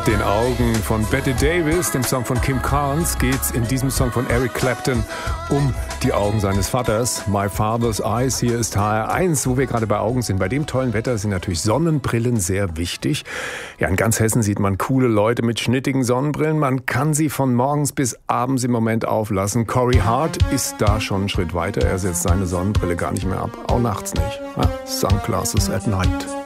den Augen von Bette Davis, dem Song von Kim Carnes, geht's in diesem Song von Eric Clapton um die Augen seines Vaters. My Father's Eyes. Hier ist HR1, wo wir gerade bei Augen sind. Bei dem tollen Wetter sind natürlich Sonnenbrillen sehr wichtig. Ja, in ganz Hessen sieht man coole Leute mit schnittigen Sonnenbrillen. Man kann sie von morgens bis abends im Moment auflassen. Corey Hart ist da schon einen Schritt weiter. Er setzt seine Sonnenbrille gar nicht mehr ab. Auch nachts nicht. Sunglasses at night.